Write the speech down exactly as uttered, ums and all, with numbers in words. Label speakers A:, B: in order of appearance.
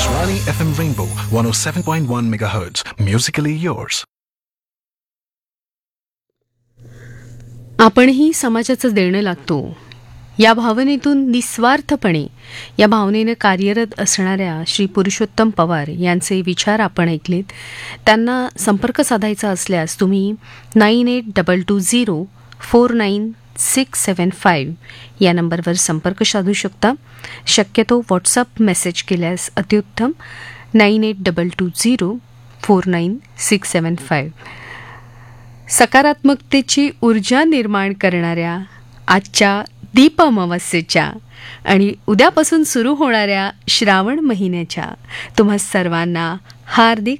A: Akashwani F M Rainbow one oh seven point one megahertz. Musically yours.
B: आपणही समाजाचं देणं लागतो या भावनेतून निस्वार्थपणे या भावनेनं कार्यरत असणाऱ्या श्री पुरुषोत्तम पवार यांचे विचार आपण ऐकलेत. त्यांना संपर्क साधायचा असल्यास तुम्ही nine eight double two zero four nine six सेवन फाईव्ह या नंबरवर संपर्क साधू शकता. शक्यतो व्हॉट्सअप मेसेज केल्यास अत्युत्तम. Nine eight double two zero four nine six सेवन फाईव्ह. सकारात्मकतेची ऊर्जा निर्माण करणाऱ्या आजच्या दीप अमावस्येच्या आणि उद्यापासून सुरू होणाऱ्या श्रावण महिन्याच्या तुम्हा सर्वांना हार्दिक